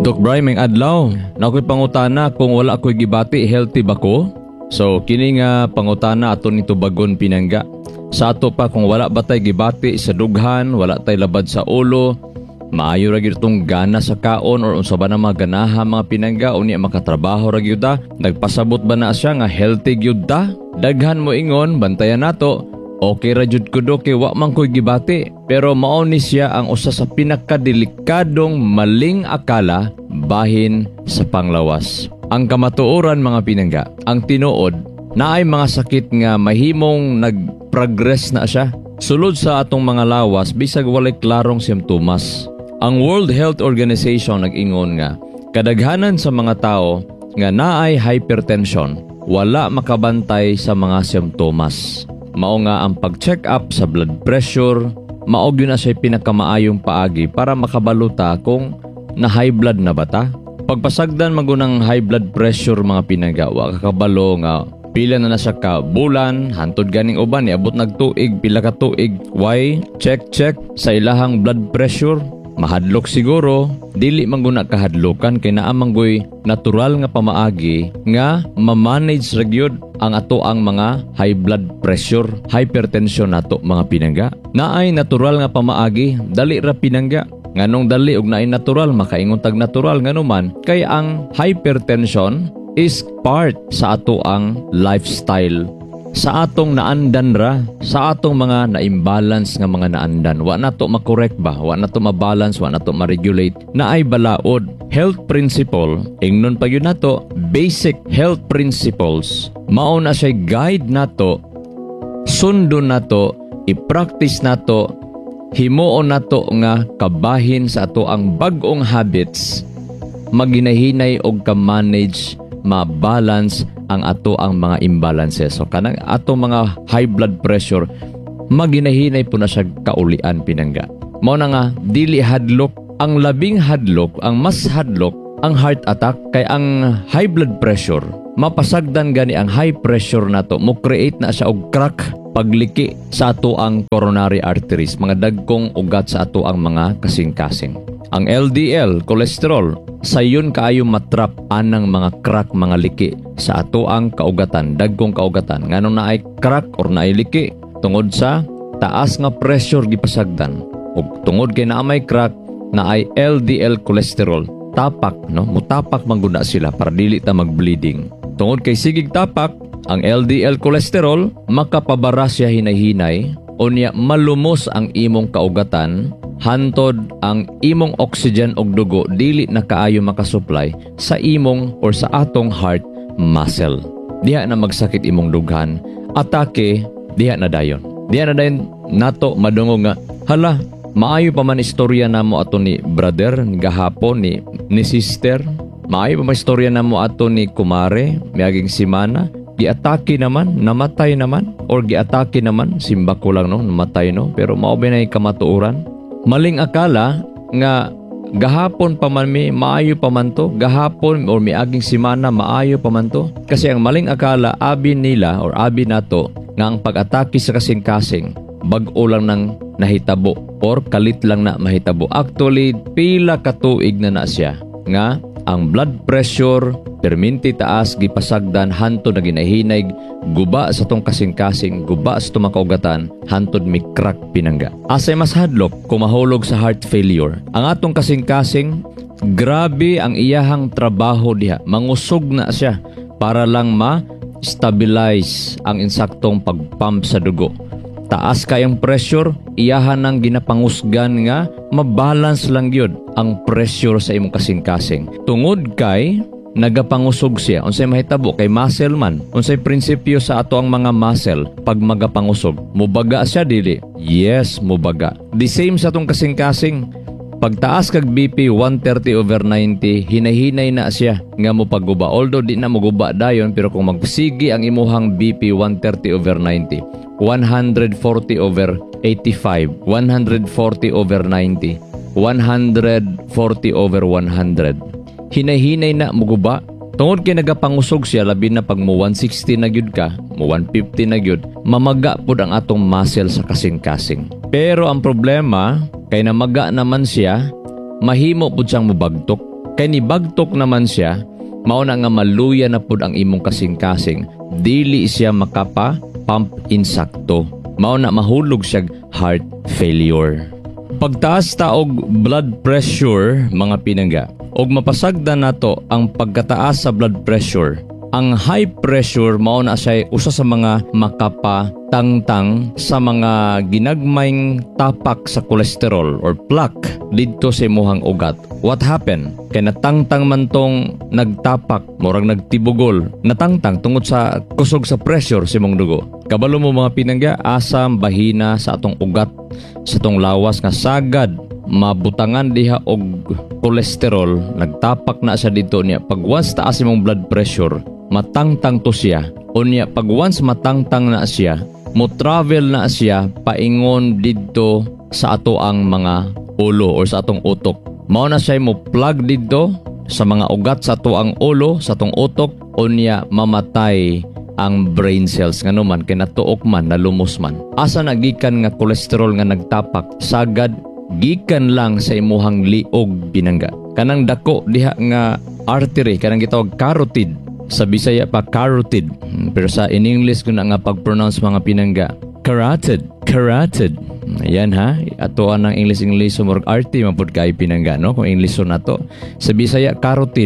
Dok Bray, may adlaw. Nakoy pangutana kung wala ako'y gibati, healthy ba ko? So, kini nga pangutana ato nito bagon pinangga. Sa ato pa kung wala ba tay gibati sa dughan, wala tay labad sa ulo, maayo ra gyud tong gana sa kaon or unsa ba na mga ganaha mga pinangga unya makatrabaho ra gyud ta? Nagpasabot ba na siya nga healthy gyud ta? Daghan mo ingon, bantayan nato. Okay ra jud ko do kay wa man ko'y gibati. Pero mao ni siya ang usa sa pinakadelikadong maling akala bahin sa panglawas. Ang kamatuoran mga pinangga, ang tinuod na ay mga sakit nga mahimong nag-progress na siya. Sulod sa atong mga lawas bisag walay klarong simptomas. Ang World Health Organization nag-ingon nga kadaghanan sa mga tao nga naay hypertension wala makabantay sa mga simptomas. Mao nga ang pag-check up sa blood pressure, mao gyud na siya pinakamaayong paagi para makabaluta kung na high blood na ba ta. Pagpasagdan magunang high blood pressure mga pinagawa kakabalo nga pila na siya ka bulan hantod ganing uban niabot nagtuig pila ka tuig. Why? Check sa ilahang blood pressure. Mahadlok siguro, dili man guna kahadlokan kay naa manggoy natural nga pamaagi nga ma-manage ra gyud ang ato ang mga high blood pressure, hypertension nato mga pinangga. Naay natural nga pamaagi, dali ra pinangga. Nganong dali og naay natural makaingon tag natural nganuman kay ang hypertension is part sa ato ang lifestyle. Sa atong naandan ra, sa atong mga na-imbalance nga mga naandan, wa na to makorek ba, wa na to mabalance, wa na to ma-regulate, na ay balaod. Health principle, ingnon pa yun na to, basic health principles, mao na siya guide na to, sundo na to, i-practice na to, himuon na to nga kabahin sa ato ang bag-ong habits, maginahinay og ka-manage, ma-balance ang ato ang mga imbalances. So kanang ato mga high blood pressure maginahinay po na siya kaulian pinangga. Mao na nga dili hadlok, ang labing hadlok, ang mas hadlok ang heart attack kay ang high blood pressure mapasagdan gani ang high pressure nato mo create na siya og crack pagliki sa ato ang coronary arteries, mga dagkong ugat sa ato ang mga kasing-kasing. Ang LDL, cholesterol, sayon kaayo matrap anang mga crack mga liki sa ato ang kaugatan, dagkong kaugatan. Nganong naay crack or naay liki tungod sa taas nga pressure gipasagdan. Ug tungod kay naa may crack, naay LDL cholesterol, tapak no, mutapak mangguna sila para dili ta mag-bleeding. Tungod kay sigig tapak, ang LDL cholesterol makapabara siya hinay-hinay unya malumos ang imong kaugatan hantod ang imong oxygen og dugo dili na kaayo makasupply sa imong or sa atong heart muscle. Diha na magsakit imong dughan, atake diha na dayon. Diha na dayon nato madungog nga hala maayo pa man istorya namo ato ni brother ni gahapon ni sister, maayo pa man istorya namo ato ni kumare miaging simana. Giatake naman, namatay naman, or giatake naman, simba ko lang no, namatay no, pero mao ba na kamatuoran? Maling akala nga gahapon pa man maayo pa man to, gahapon or miaging simana maayo pa man to. Kasi ang maling akala abi nila or abi nato nga ang pag-atake sa kasing-kasing bag-o lang nang nahitabo or kalit lang na mahitabo. Actually, pila ka tuig na siya nga ang blood pressure perminti taas gipasagdan hantod na ginahinay guba sa tong kasing-kasing, guba sa tong makaugatan hantod mi crack pinangga. Asay mas hadlok kung mahulog sa heart failure. Ang atong kasing-kasing grabe ang iyahang trabaho diha, mangusog na siya para lang ma-stabilize ang insaktong pagpump sa dugo. Taas kayang pressure, iyahan nang ginapangusgan nga mabalance lang yun ang pressure sa imong kasing-kasing. Tungod kay nagapangusog siya, unsay mahitabo kay muscle man, unsay prinsipyo sa ato ang mga muscle pag magapangusog, mubaga siya dili? Yes, mubaga. The same sa atong kasing-kasing, pagtaas kag BP 130/90, hinay-hinay na siya nga mo pagguba. Although di na mo guba dayon, pero kung magsigi ang imuhang BP 130/90, 140/85, 140/90, 140/100. Hinay-hinay na muguba. Tungod kay nagapangusog siya, labi na pag mo 160 na gyud ka, mo 150 na gyud, mamaga pud ang atong muscle sa kasing-kasing. Pero ang problema, kay namaga naman siya, mahimo pud siyang mubagtok. Kay nibagtok naman siya, mao na nga maluya na pud ang imong kasing-kasing. Dili siya makapa-pump insakto. Mao na mahulog siya heart failure. Pagtaas ta og blood pressure mga pinangga, og mapasagdan nato ang pagkataas sa blood pressure. Ang high pressure mao na siya usa sa mga makapatangtang sa mga ginagmayng tapak sa cholesterol or plaque didto sa imong ugat. What happened? Kay natangtang man tong nagtapak, murag nagtibugol, natangtang tungod sa kusog sa pressure sa imong dugo. Kabalo mo mga pinangga, asam bahina sa atong ugat, sa atong lawas nga sagad mabutangan diha og cholesterol, nagtapak na siya dito niya. Pag once taas imong blood pressure, matangtang to siya. Unya pag once matangtang na siya, mo travel na siya paingon didto sa ato ang mga ulo or sa atong utok. Mao na siya mo plug didto sa mga ugat sa ato ang ulo, sa atong utok, unya mamatay ang brain cells nga naman kay natuok man, nalumos man. Asa nagikan nga cholesterol nga nagtapak, sagad gikan lang sa imuhang liog pinangga. Kanang dako diha nga artery, kanang gitawag carotid. Sa Bisaya pa carotid, pero sa in English ko na nga pag-pronounce mga pinangga, carotid. Ayan ha, ato ang English sumurag RT mapud kay pinangga no kung English so nato. Sa Bisaya carotid,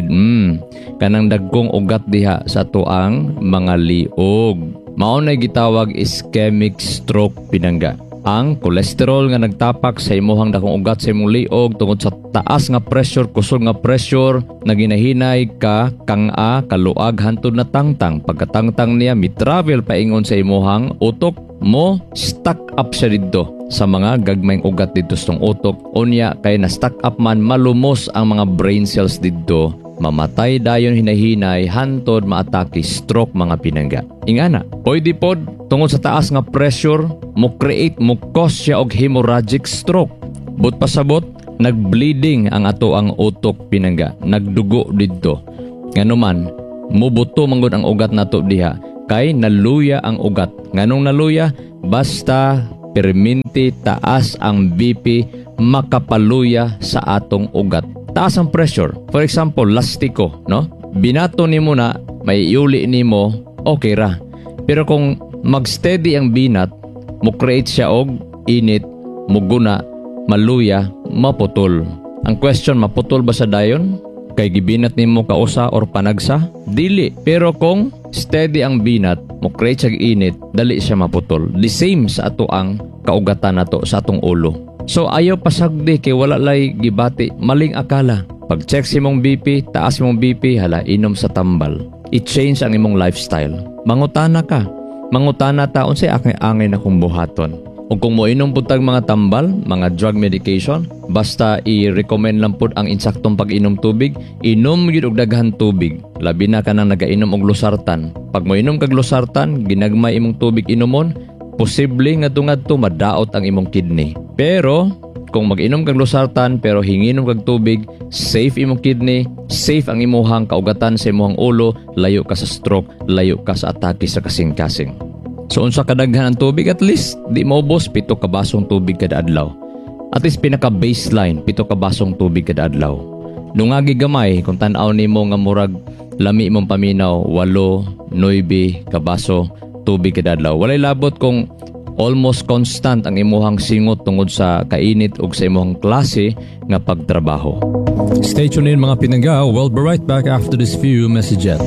kanang dagkong ugat diha sa ato ang mga liog. Mao na gitawag ischemic stroke pinangga. Ang cholesterol nga nagtapak sa imuhang dakong ugat sa imong liog tungod sa taas nga pressure, kusog nga pressure na ginahinay ka kang-a kaluag hantud na tangtang. Pagkatangtang niya mi-travel paingon sa imuhang utok mo, stuck up siya dito sa mga gagmayng ugat dito sa utok. Unya kay na stuck up man, malumos ang mga brain cells dito, mamatay dayon hinahinay hantod maatake stroke mga pinangga. Ingana, pwede pod tungod sa taas nga pressure mo cause siya og hemorrhagic stroke. But pasabot nagbleeding ang ato ang utok pinangga, nagdugo didto. Nganuman mubuto manggod ang ugat nato diha kay naluya ang ugat. Nganong naluya? Basta perminti taas ang BP makapaluya sa atong ugat. Taas ang pressure. For example, lastiko, no? Binato nimo na, may iuli nimo, okay ra. Pero kung magsteady ang binat, mo create siya og init, muguna, maluya, maputol. Ang question, maputol ba sa dayon? Kay gibinat nimo kausa or panagsa? Dili. Pero kung steady ang binat, mo create siya init, dali siya maputol. The same sa ato ang kaugatan nato sa atong ulo. So ayaw pasagdi kay wala lay gibati, maling akala. Pag check si mong BP, taas mong BP, hala inom sa tambal. I-change ang imong lifestyle. Mangutana ka. Mangutana ta unsay angay na kong buhaton. O kung mo inom putag mga tambal, mga drug medication, basta i-recommend lang pud ang insaktong pag-inom tubig, inom gyud og daghan tubig. Labi na kanang nagainom og losartan. Pag mo inom kag losartan, ginagmay imong tubig inomon, posible ngadto-ngadto madaot ang imong kidney. Pero kung mag-inom kag losartan pero hinginom kag tubig, safe imong kidney, safe ang imuhang kaugatan sa imuhang ulo, layo ka sa stroke, layo ka sa atake sa kasing-kasing. So unsa kadaghan ang tubig? At least di maubos 7 ka basong tubig kada adlaw. At least pinaka baseline 7 ka basong tubig kada adlaw. Dungagi gamay kung tan-aw nimo nga murag lami imong paminaw 8, 9 ka baso tubig kada adlaw. Walay labot kung almost constant ang imuhang singot tungod sa kainit ug sa imuhang klase nga pagtrabaho. Stay tuned in mga pinangga. We'll be right back after this few messages.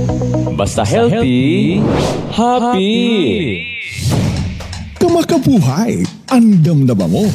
Basta healthy, happy! Kamakabuhay, andam na ba mo?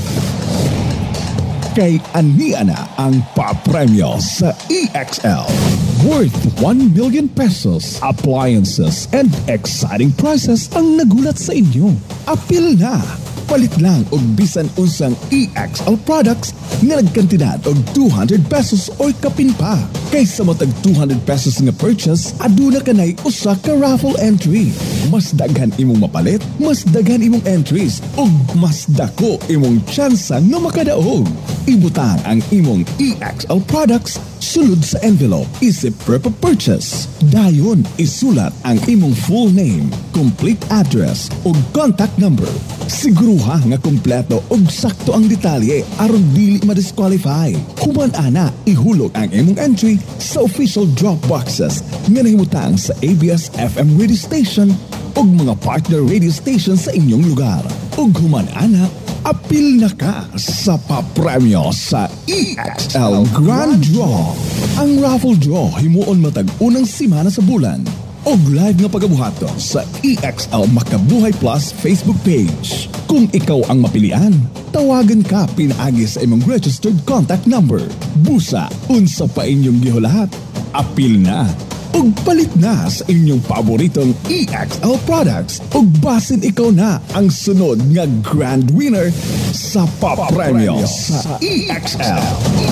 Kay ania na ang papremyo sa EXL. Worth 1 million pesos, appliances, and exciting prizes ang nagulat sa inyo. Apil na! Palit lang og bisan unsang EXL products nga nagkantidad og 200 pesos or kapin pa. Kaysa matag 200 pesos nga purchase, aduna kanay usa ka raffle entry. Mas daghan imong mapalit, mas daghan imong entries, ug mas dako imong tsansa nga makadaog. Ibutang ang imong EXL products sulod sa envelope. Isip prep of purchase. Dayon, isulat ang imong full name, complete address ug contact number. Siguruha nga kompleto ug sakto ang detalye aron dili ma-disqualify. Human ana, ihulog ang imong entry sa official drop boxes nga nahimutang sa ABS-FM radio station ug mga partner radio station sa inyong lugar. Ug human ana, apil na ka sa papremyo sa EXL Grand Draw. Ang raffle draw himuon matag unang simana sa bulan. Og live nga pagabuhato sa EXL Makabuhay Plus Facebook page. Kung ikaw ang mapilian, tawagan ka pinaagi sa imong registered contact number. Busa, unsa pa inyong gihulahat. Apil na ug palit na sa inyong paboritong EXL products ug basin ikaw na ang sunod nga grand winner sa papremyo sa EXL.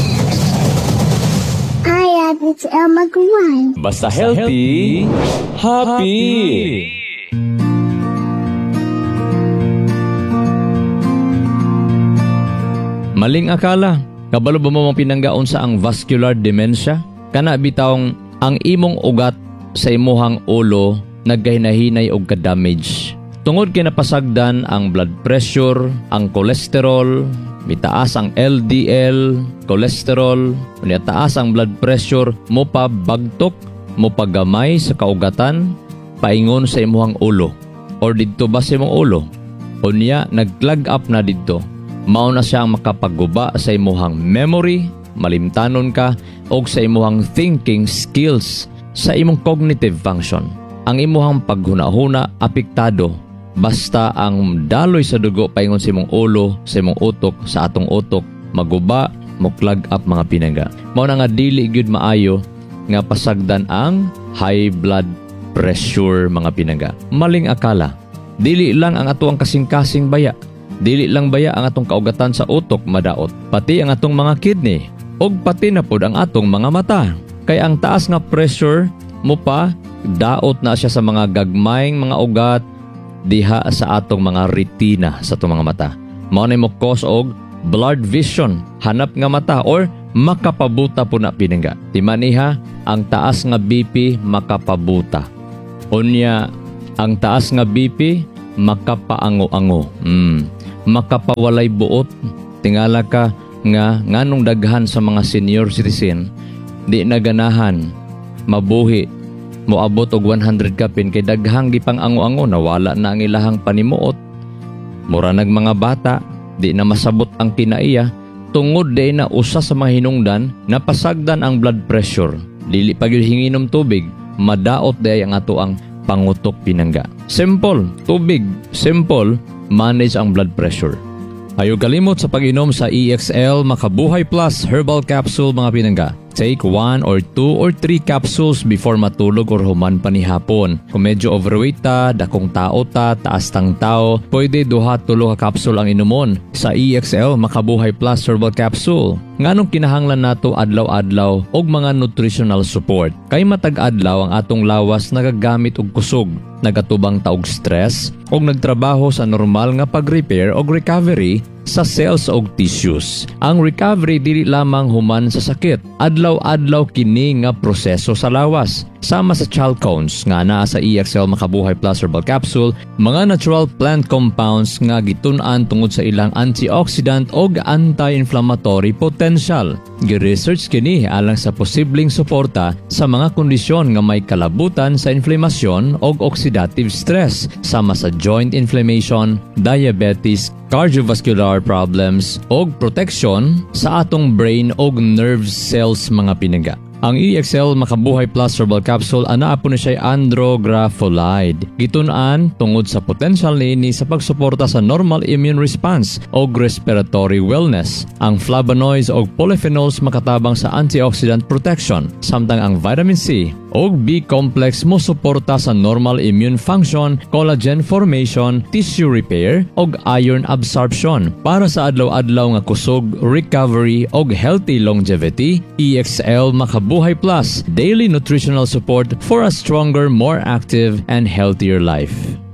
Hi, it's El Magwan. Basta healthy, happy! Maling akala, kabalo ba mo pinanggaon sa ang vascular dementia? Kana bitawng ang imong ugat sa imuhang ulo nagkahinahinay og ka-damage. Tungod kay napasagdan ang blood pressure, ang cholesterol, mitaas ang LDL, cholesterol, unya taas ang blood pressure, mo pa bagtok, mo pagamay sa kaugatan, paingon sa imuhang ulo. Or didto ba sa imong ulo? Unya nag-clog up na didto. Mao na siyang makapaguba sa imuhang memory, malimtanon ka og sa imuhang thinking skills, sa imong cognitive function. Ang imuhang paghuna-huna apektado basta ang daloy sa dugo paingon sa imong ulo, sa imong utok, sa atong utok maguba, mo clog up mga pinangga. Mao na nga dili gyud maayo nga pasagdan ang high blood pressure mga pinangga. Maling akala, dili lang ang atuang kasing-kasing baya, dili lang baya ang atong kaugatan sa utok madaot, pati ang atong mga kidney og pati na pod ang atong mga mata. Kay ang taas nga pressure mo pa daot na siya sa mga gagmayng mga ugat diha sa atong mga retina sa atong mga mata. Mao na mo cause og blurred vision, hanap nga mata or makapabuta po na pinangga. Di maniha ang taas nga BP makapabuta. Unya ang taas nga BP makapaango-ango. Makapawalay buot. Tingala ka nga nganong daghan sa mga senior citizen di naganahan mabuhi moabot og 100 kapin kay daghang gipang ango-ango nawala na ang ilahang panimuot. Mura nag mga bata di na masabot ang kinaiya tungod day na usa sa mga hinungdan napasagdan ang blood pressure. Dili pa gyud hinginom tubig, madaot day ang ato ang pangutok pinangga. Simple, tubig, simple, manage ang blood pressure. Ayaw kalimot sa pag-inom sa EXL Makabuhay Plus Herbal Capsule mga pinangga. Take 1 or 2 or 3 capsules before matulog or human panihapon. Kung medyo overweight ta, dakong tao ta, taas tang tao, pwede 2-3 ka capsule ang inumon sa EXL Makabuhay Plus Herbal Capsule. Nganong kinahanglan nato adlaw-adlaw og mga nutritional support. Kay matag-adlaw ang atong lawas nagagamit og kusog, nagatubang ta og stress og nagtrabaho sa normal nga pag-repair og recovery sa cells og tissues. Ang recovery dili lamang human sa sakit. Adlaw-adlaw kini nga proseso sa lawas. Sama sa chalcones nga naa sa EXL Makabuhay Plus Herbal Capsule, mga natural plant compounds nga gitun-an tungod sa ilang antioxidant og anti-inflammatory potential. Gi-research kini alang sa posibleng suporta sa mga kondisyon nga may kalabutan sa inflamasyon og oxidative stress, sama sa joint inflammation, diabetes, cardiovascular problems og protection sa atong brain og nerve cells mga pinangga. Ang EXL Makabuhay Plus Herbal Capsule anaa po na siya andrografolide. Gitun-an tungod sa potential niini sa pagsuporta sa normal immune response o respiratory wellness. Ang flavonoids o polyphenols makatabang sa antioxidant protection, samtang ang vitamin C o B-complex mo suporta sa normal immune function, collagen formation, tissue repair o iron absorption. Para sa adlaw-adlaw nga kusog, recovery o healthy longevity, EXL Makabuhay Plus, daily nutritional support for a stronger, more active, and healthier life.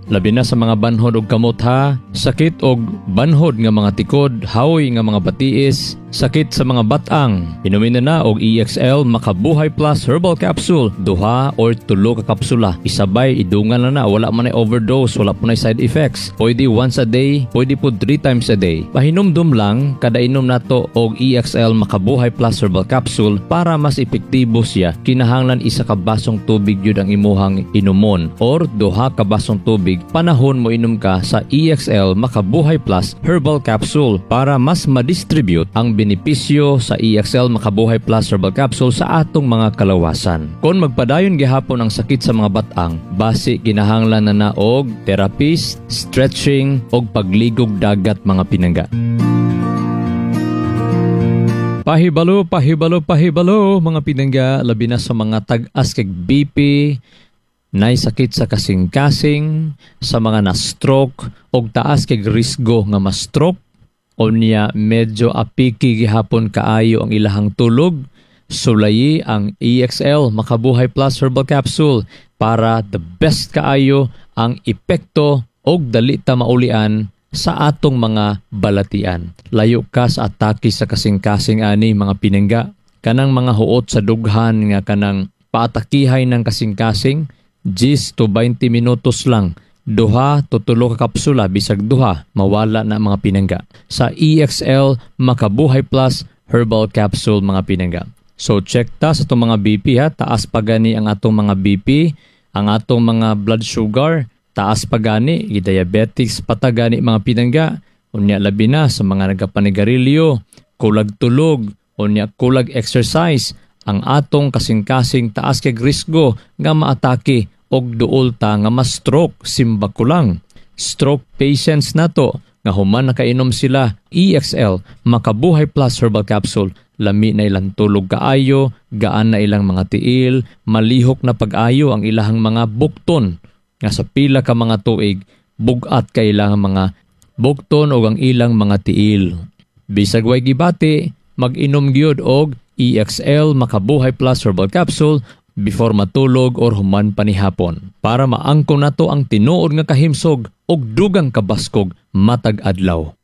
Labi na sa mga banhod og kamot ha, sakit og banhod nga mga tikod, hawoy nga mga batiis, sakit sa mga batang. Inumin na og EXL Makabuhay Plus Herbal Capsule, 2 or 3 ka kapsula. Isabay idungan na wala man ay overdose, wala po na side effects. Pwede once a day, pwede po 3 times a day. Pahinumdum lang kada inom nato og EXL Makabuhay Plus Herbal Capsule para mas epektibo siya. Kinahanglan isa ka basong tubig yun ang imuhang inumon or 2 ka basong tubig panahon mo inom ka sa EXL Makabuhay Plus Herbal Capsule para mas ma-distribute ang benepisyo sa EXL Makabuhay Plus Herbal Capsule sa atong mga kalawasan. Kung magpadayon gihapon ang sakit sa mga batang, base kinahanglan na og therapist, stretching og pagligog dagat mga pinangga. Pahibalo mga pinangga, labi na sa mga tag-as kag BP, nay sakit sa kasing-kasing, sa mga na-stroke og taas kag risgo nga ma-stroke o niya medyo apiki gihapon kaayo ang ilahang tulog. Sulayi ang EXL Makabuhay Plus Herbal Capsule para the best kaayo ang epekto og dali ta maulian sa atong mga balatian. Layo ka sa atake sa kasing-kasing ani mga pinangga. Kanang mga huot sa dughan nga kanang paatakihay ng kasing-kasing, 10 to 20 minutos lang. 2 to 3 ka kapsula, bisag 2, mawala na mga pinangga. Sa EXL Makabuhay Plus Herbal Capsule mga pinangga. So check ta sa itong mga BP ha, taas pa gani ang atong mga BP, ang atong mga blood sugar, taas pa gani, diabetics patagani mga pinangga. Unya labi na sa mga nagapanigarilyo, kulag tulog, unya kulag exercise, ang atong kasing-kasing taas kag risgo nga maatake og duol ta nga ma-stroke simba kulang. Stroke patients nato nga human nakainom sila EXL Makabuhay Plus Herbal Capsule, lami na ilang tulog kaayo, gaan na ilang mga tiil, malihok na pag-ayo ang ilahang mga bukton nga sa pila ka mga tuig bugat ka ilang mga bukton o ang ilang mga tiil. Bisag way gibati, mag-inom gyud og EXL Makabuhay Plus Herbal Capsule before matulog or human panihapon para maangkon nato ang tinuod nga kahimsog og dugang kabaskog matag adlaw.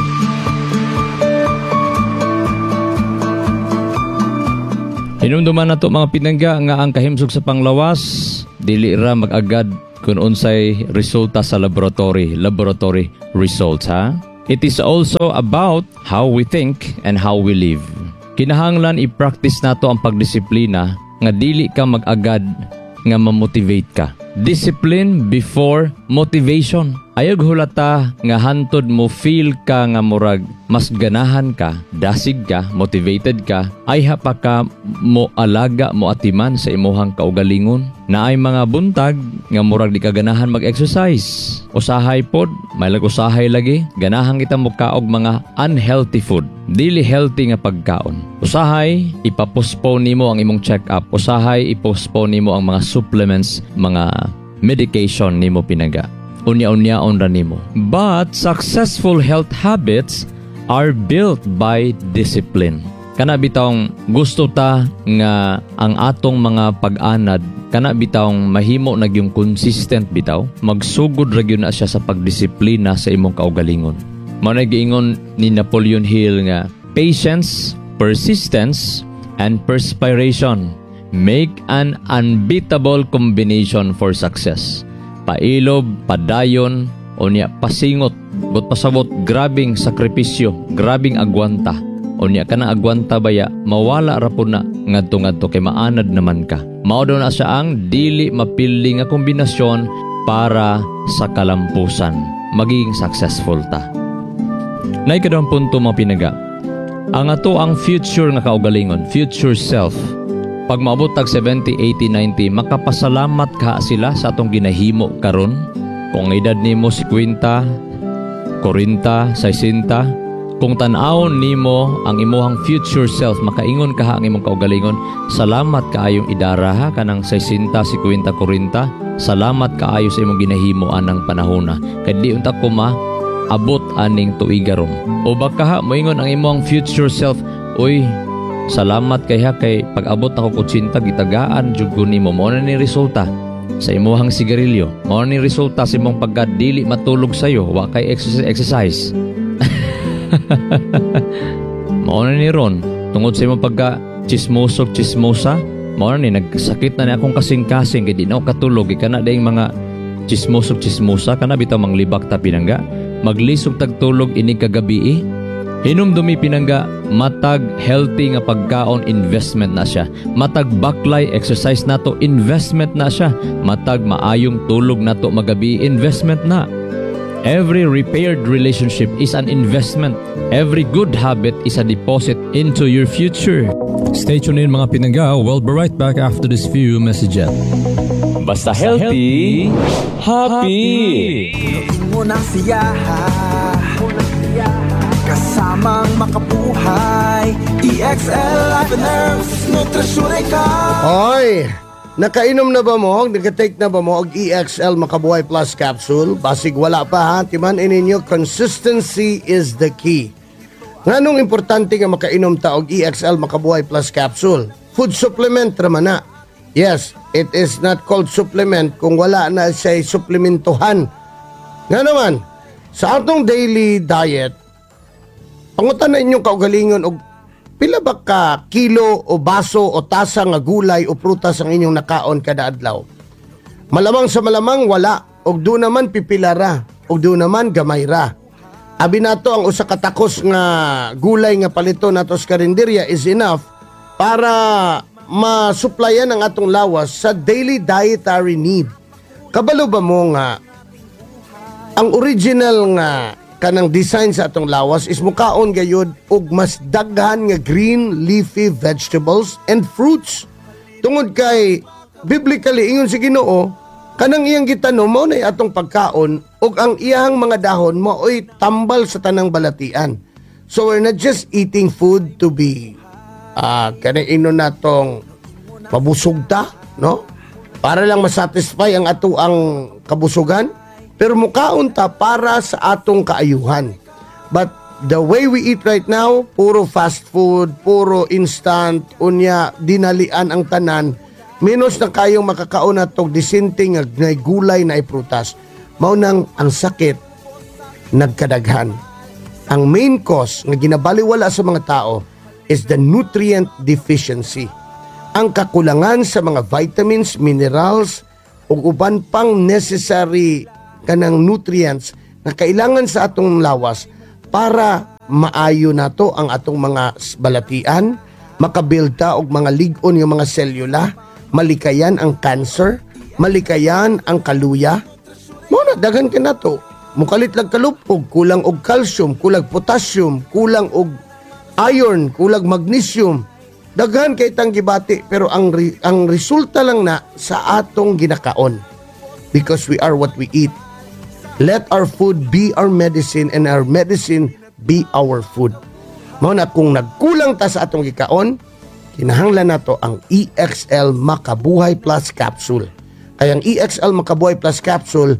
Hinumduman nato mga pinangga nga ang kahimsog sa panglawas dili ra mag-agad kun unsay resulta sa laboratory results ha. It is also about how we think and how we live. Kinahanglan i-practice nato ang pagdisiplina nga dili ka mag-agad nga ma-motivate ka. Discipline before motivation. Ayog hulata nga hantod mo feel ka nga murag mas ganahan ka, dasig ka, motivated ka, ay hapa ka mo alaga mo atiman sa imuhang kaugalingon. Na ay mga buntag nga murag di ka ganahan mag-exercise. Usahay pod, may usahay lagi, ganahan kita mo kaog mga unhealthy food. Dili healthy nga pagkaon. Usahay, ipapostpone nimo ang imong check-up. Usahay, ipostpone nimo ang mga supplements, mga medication nimo pinangga. Unya-unyaon ra nimo. But successful health habits are built by discipline. Kana bitawng gusto ta nga ang atong mga pag-anad, kana bitawng mahimo na yung consistent bitaw, magsugod ra gyud na siya sa pagdisiplina sa imong kaugalingon. Mao na giingon ni Napoleon Hill nga patience, persistence, and perspiration make an unbeatable combination for success. Pailob, padayon, o niya pasingot, but pasabot, grabing sakripisyo, grabing agwanta. O niya ka na agwanta baya, mawala ra po na ngadto-ngadto kay maanad naman ka. Mao daw na siya ang dili mapili nga kombinasyon para sa kalampusan. Magiging successful ta. Nay kadang punto mga pinaga. Ang ato ang future nga kaugalingon, future self. Pag maabot tag 70, 80, 90, makapasalamat ka sila sa atong ginahimo karon. Kung edad nimo 50, 40, 60, kung tan-awon nimo ang imuhang future self, makaingon ka ang imong kaugalingon, salamat kaayong idara ha kanang 60, 50, 40. Salamat kaayo sa imong ginahimo anang panahona. Kay di unta ko abot aning tuigaron. O baka ha moingon ang imong future self, oy, salamat kay pag-abot ako ko 80 gitagaan jud ko nimo mo na ni resulta. sa imuhang sigarilyo. Mao ni resulta sa imong pagkadili matulog sayo, wa kay exercise. Mao na ni ron tungod sa imong pagka chismosa, mao ni nagsakit na ni akong kasing-kasing kay di na ako katulog kana daing mga chismosa kana bitaw manglibak ta pinangga. Maglisog tagtulog ini kagabi. Hinumdumi pinangga, matag healthy nga pagkaon investment na siya. Matag baklay exercise nato investment na siya. Matag maayong tulog nato magabi investment na. Every repaired relationship is an investment. Every good habit is a deposit into your future. Stay tuned in mga pinangga. We'll be right back after this few messages. Basta healthy, happy. Muna siyaha kasamang makabuhay. EXL Life and Herbs Nutrisyon ka. Hoy, nakainom na ba mo? Nagka-take na ba mo og EXL Makabuhay Plus Capsule? Basig wala pa ha, timan ininyo, consistency is the key. Nganong importante nga makainom ta og EXL Makabuhay Plus Capsule? Food supplement raman na. Yes, it is not called supplement kung wala na siya'y suplementuhan. Nga naman, sa atong daily diet, pangutan na inyong kaugalingon og pila ba ka kilo o baso o tasa nga gulay o prutas ang inyong nakaon kada adlaw? Malamang sa malamang wala, og do naman pipilara, og do naman gamay ra. Abi nato ang usa ka takos nga gulay nga palito nato sa karinderya is enough para masuplayan ang atong lawas sa daily dietary need. Kabalo ba mo nga ang original nga kanang design sa atong lawas is mukaon gayud og mas daghan nga green leafy vegetables and fruits. Tungod kay biblically ingon si Ginoo, kanang iyang gitanom mao nay atong pagkaon ug ang iyang mga dahon mao'y tambal sa tanang balatian. So we're not just eating food to be kanang inon natong mabusog ta, no? Para lang masatisfy ang ato ang kabusugan. Pero mukaon ta para sa atong kaayuhan. But the way we eat right now, puro fast food, puro instant, unya, dinalian ang tanan, minus na kayong makakaon na itong disinting na gulay na iprutas. Maunang ang sakit, nagkadaghan. Ang main cause na ginabaliwala sa mga tao is the nutrient deficiency. Ang kakulangan sa mga vitamins, minerals, ug uban pang necessary kanang nutrients na kailangan sa atong lawas para maayo nato ang atong mga balatian, makabuild ta og mga lig-on nga mga selula, malikayan ang cancer, malikayan ang kaluya. Mao na daghan ka nato. Mukalit lang kalupog, kulang og calcium, kulang potassium, kulang og iron, kulang magnesium. Daghan kay tang gibati pero ang resulta lang na sa atong ginakaon. Because we are what we eat. Let our food be our medicine and our medicine be our food. Mao na kung nagkulang ta sa atong gikaon, kinahanglan nato ang EXL Makabuhay Plus Capsule. Kaya ang EXL Makabuhay Plus Capsule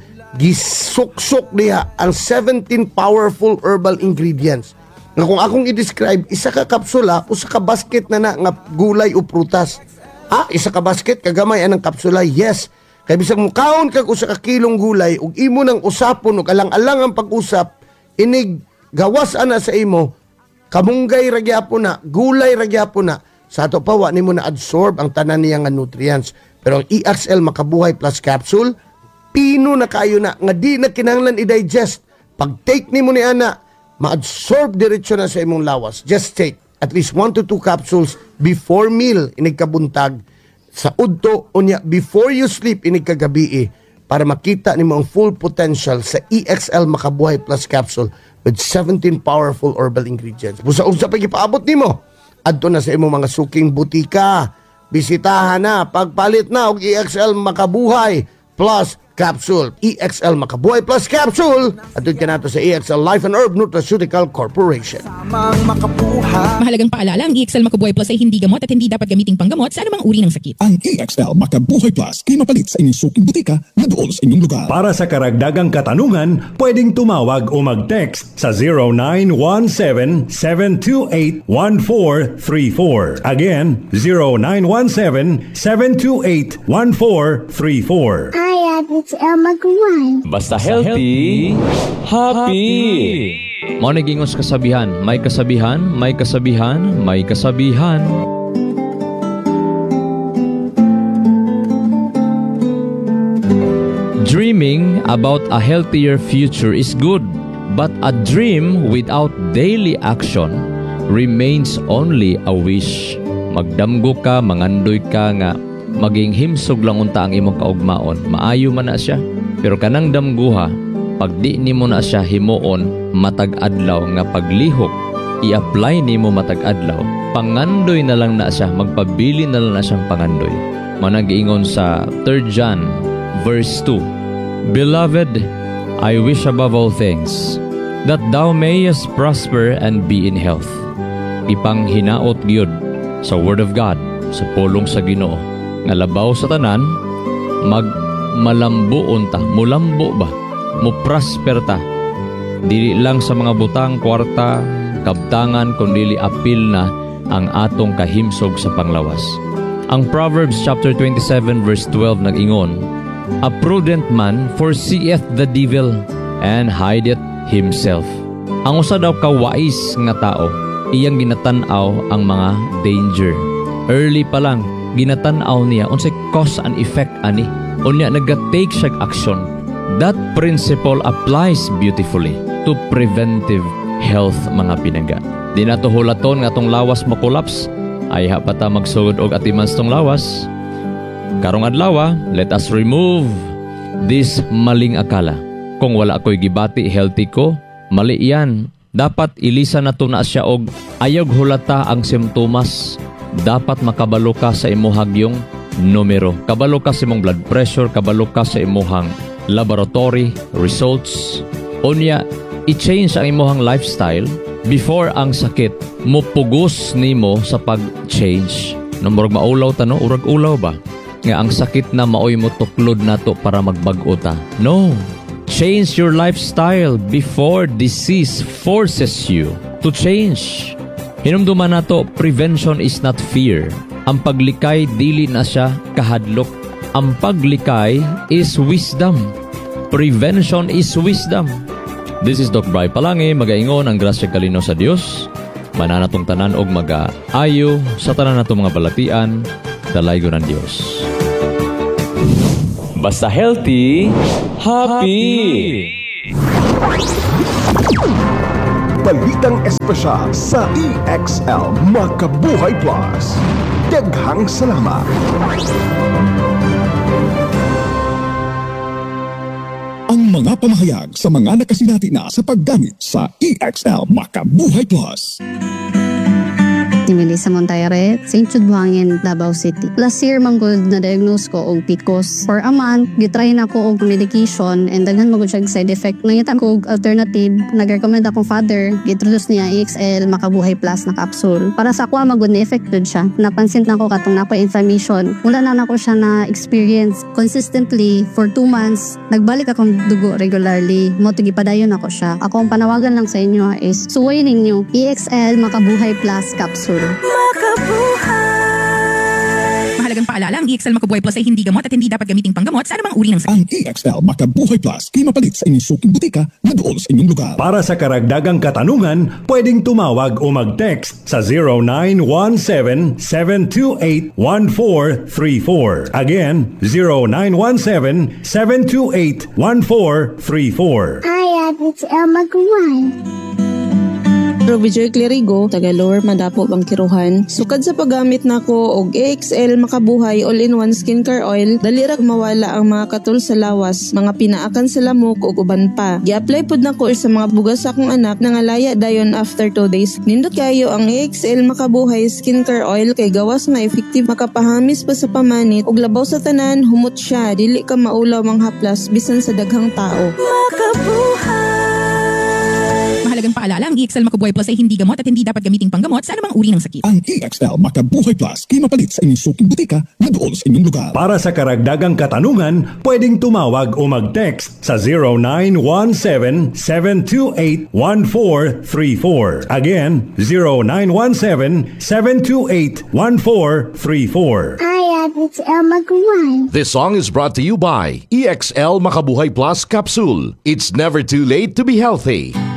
gisuksok diha ang 17 powerful herbal ingredients. Nga kung akong i-describe, isa ka kapsula, usa ka basket na nga gulay o prutas. Isa ka basket, kagamay anang kapsula, yes. Kaya bisag mukaon kag usa ka kilong gulay ug imo nang usapon ug alang-alang ang pag-usap, inig gawas ana sa imo, kamunggay ra gyapon na, gulay ra gyapon na. Sa ato pa wa nimo na absorb ang tanan niya nga nutrients. Pero ang EXL Makabuhay Plus Capsule, pino na kayo na nga di na kinahanglan i-digest. Pag take nimo ni ana, ma-absorb diretso na sa imong lawas. Just take at least 1 to 2 capsules before meal inig kabuntag. Sa udto unya before you sleep inig kagabi para makita nimo ang full potential sa EXL Makabuhay Plus Capsule with 17 powerful herbal ingredients. Busa-usa pa gipaabot nimo adto na sa imong mga suking butika. Bisitahan na, pagpalit na og EXL Makabuhay Plus Capsule. EXL Makabuhay Plus Capsule. At doon ka nato sa EXL Life and Herb Nutraceutical Corporation. Tamang makabuhay. Mahalagang paalala, ang EXL Makabuhay Plus ay hindi gamot at hindi dapat gamiting panggamot sa anumang uri ng sakit. Ang EXL Makabuhay Plus kimapalit sa inyong suking butika na doon sa inyong lugar. Para sa karagdagang katanungan, pwedeng tumawag o mag-text sa 0917-728-1434. Again, 0917-728-1434. Hi, it's El Maguire. Basta healthy, happy. Mo nagingos kasabihan, may kasabihan, may kasabihan, may kasabihan. Dreaming about a healthier future is good, but a dream without daily action remains only a wish. Magdamgo ka, mangandoy ka nga, maging himsog lang unta ang imong kaugmaon. Maayo man na siya, pero kanang damguha, pag di nimo na siya himuon matag adlaw nga paglihok, i-apply nimo matag adlaw, pangandoy na lang na siya, magpabili na lang na siyang pangandoy. Managiingon sa 3 John verse 2, Beloved, I wish above all things that thou mayest prosper and be in health. Ipanghinaot gyud sa Word of God, sa pulong sa Ginoo, nga labaw sa tanan, malambuon ta, mulambo ba, muprosper ta, dili lang sa mga butang, kwarta, kabtangan, kundi apil na ang atong kahimsog sa panglawas. Ang Proverbs chapter 27 verse 12 nag-ingon, A prudent man foreseeth the devil and hideth himself. Ang usa daw ka wais nga tao, iyang ginatan-aw ang mga danger. Early pa lang, ginatan-aw niya unsay cause and effect ani. Unya nag-take siya action. That principle applies beautifully to preventive health, mga pinangga. Di nato hulaton nga tong lawas makulaps, ay hapata magsugod og atimans tong lawas. Karong adlaw, let us remove this maling akala. Kung wala ako'y gibati, healthy ko, mali yan. Dapat ilisa na to na siya og ayog hulata ang simptomas. Dapat makabalo ka sa imuhang numero. Kabalo ka sa imong blood pressure, kabalo ka sa imuhang laboratory results. Unya, i-change ang imuhang lifestyle before ang sakit mupugos nimo sa pag-change. Namurag maulaw ta no? Urag ulaw ba? Nga ang sakit na maoy mo tuklod na to para magbag-o ta. No. Change your lifestyle before disease forces you to change. Hinumduman na to, prevention is not fear. Ang paglikay, dili na siya kahadlok. Ang paglikay is wisdom. Prevention is wisdom. This is Doc Bry Palangi, magaingon ang grasya kalino sa Dios. Mananatong tanan og mag-aayo sa tanan natong mga balatian, dalaygo ng Dios. Basta healthy, happy! Balitang espesyal sa EXL Makabuhay Plus. Daghang salamat. Ang mga pamahayag sa mga nakasinati na sa paggamit sa EXL Makabuhay Plus. Ni Melissa Montaire, St. Jude Buhangin, Davao City. Last year, manggod na diagnose ko og PCOS. For a month, gitry na ko og medication and daghan magod siya side effect. Nangitan ko og alternative, nag-recommend akong father, giintroduce niya EXL Makabuhay Plus na capsule. Para sa ako, magod na effected siya. Napansin na ko katong napo inflammation. Mula na ko siya na experience consistently for 2 months. Nagbalik akong dugo regularly. Moto gipadayon ako siya. Ako ang panawagan lang sa inyo is suwayin ninyo EXL Makabuhay Plus capsule. Mahalagang paalala, ang EXL Makabuhay Plus ay hindi gamot at hindi dapat gamiting panggamot sa anumang uri ng sakit. Ang EXL Makabuhay Plus kimapalit sa inyong suking butika na doon sa inyong lugar. Para sa karagdagang katanungan, pwedeng tumawag o mag-text sa 0917-728-1434. Again, 0917-728-1434. Hi, it's El Maguire. Robijoy Clerigo, taga Lower Madapo, Bangkiruhan. Sukad sa paggamit nako og AXL Makabuhay All-in-One Skincare Oil, dali ra mawala ang mga katul sa lawas, mga pinaakan sa lamok ug uban pa. Gi-apply pud nako sa mga bugas sa akong anak nangalaya dayon after 2 days. Nindot kayo ang AXL Makabuhay Skincare Oil kay gawas nga effective makapahamis pa sa pamanit ug labaw sa tanan, humot siya, dili ka maulaw mang haplas bisan sa daghang tao. Mahalagang paalala, ang EXL Makabuhay Plus ay hindi gamot at hindi dapat gamiting panggamot sa anumang uri ng sakit. Ang EXL Makabuhay Plus ay mapalit sa inyong suking butika na doon sa inyong lugar. Para sa karagdagang katanungan, pwedeng tumawag o mag-text sa 0917-728-1434. Again, 0917-728-1434. EXL Makabuhay. This song is brought to you by EXL Makabuhay Plus Capsule. It's never too late to be healthy.